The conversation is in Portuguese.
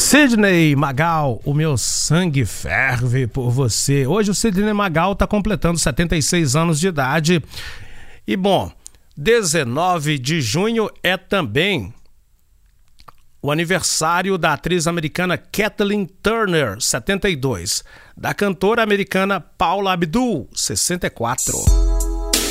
Sidney Magal, o meu sangue ferve por você. Hoje o Sidney Magal está completando 76 anos de idade. E bom, 19 de junho é também o aniversário da atriz americana Kathleen Turner, 72. Da cantora americana Paula Abdul, 64.